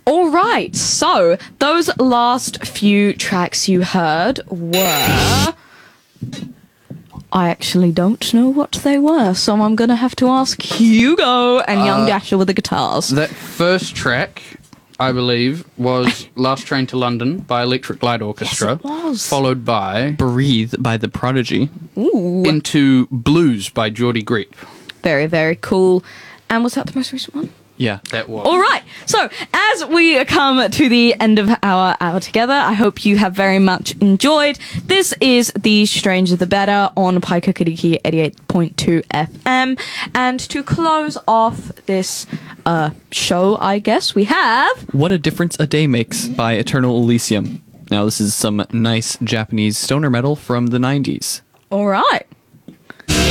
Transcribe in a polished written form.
All right, so those last few tracks you heard were... I actually don't know what they were, so I'm going to have to ask Hugo and Young Dasher with the guitars. That first track, I believe, was Last Train to London by Electric Light Orchestra. Yes, it was. Followed by Breathe by The Prodigy. Ooh, Into Blues by Geordie Greep. very, very cool. And was that the most recent one? Yeah. That was. All right. So as we come to the end of our hour together, I hope you have very much enjoyed. This is The Stranger the Better on Paikakariki 88.2 FM. And to close off this show, I guess, we have... What a Difference a Day Makes by Eternal Elysium. Now, this is some nice Japanese stoner metal from the 90s. All right.